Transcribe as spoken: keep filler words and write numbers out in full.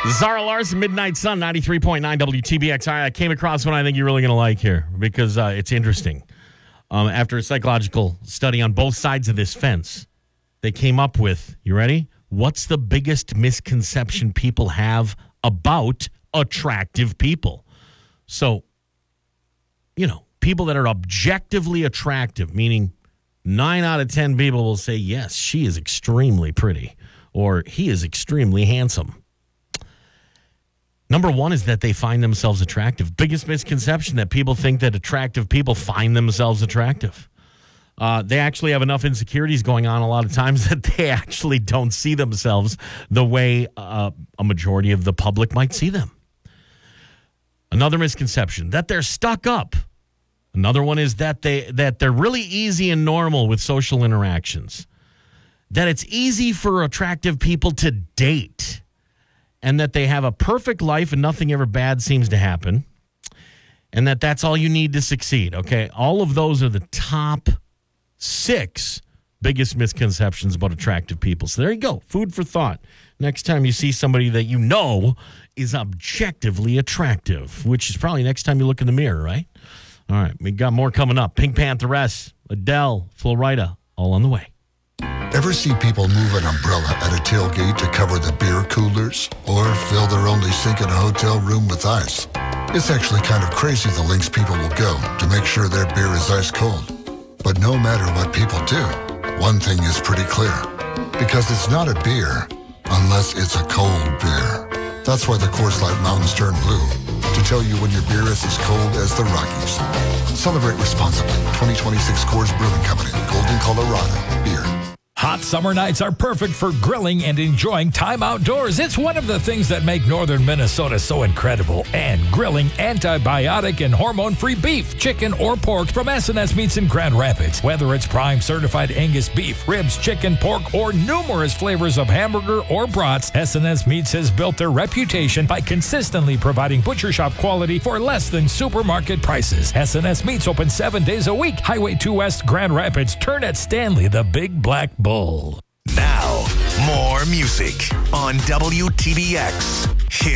Zara Larson, Midnight Sun, ninety-three point nine W T B X. All right, I came across one I think you're really going to like here because uh, it's interesting. Um, after a psychological study on both sides of this fence, they came up with, you ready? What's the biggest misconception people have about attractive people? So, you know, people that are objectively attractive, meaning nine out of ten people will say, yes, she is extremely pretty, or he is extremely handsome. Number one is that they find themselves attractive. Biggest misconception that people think that attractive people find themselves attractive. Uh, they actually have enough insecurities going on a lot of times that they actually don't see themselves the way uh, a majority of the public might see them. Another misconception, that they're stuck up. Another one is that they that they're really easy and normal with social interactions. That it's easy for attractive people to date. And that they have a perfect life and nothing ever bad seems to happen. And that that's all you need to succeed, okay? All of those are the top six biggest misconceptions about attractive people. So there you go, food for thought. Next time you see somebody that you know is objectively attractive, which is probably next time you look in the mirror, right? All right, we got more coming up. Pink Pantheress, Adele, Flo Rida, all on the way. Ever see people move an umbrella at a tailgate to cover the beer coolers? Or fill their only sink in a hotel room with ice? It's actually kind of crazy the lengths people will go to make sure their beer is ice cold. But no matter what people do, one thing is pretty clear. Because it's not a beer unless it's a cold beer. That's why the Coors Light Mountains turn blue. To tell you when your beer is as cold as the Rockies. Celebrate responsibly. twenty twenty-six Coors Brewing Company. Golden, Colorado. Beer. Hot summer nights are perfect for grilling and enjoying time outdoors. It's one of the things that make northern Minnesota so incredible. And grilling antibiotic and hormone-free beef, chicken, or pork from S and S Meats in Grand Rapids. Whether it's prime certified Angus beef, ribs, chicken, pork, or numerous flavors of hamburger or brats, S and S Meats has built their reputation by consistently providing butcher shop quality for less than supermarket prices. S and S Meats open seven days a week. Highway two West, Grand Rapids. Turn at Stanley, the Big Black Bull. Now, more music on W T B X.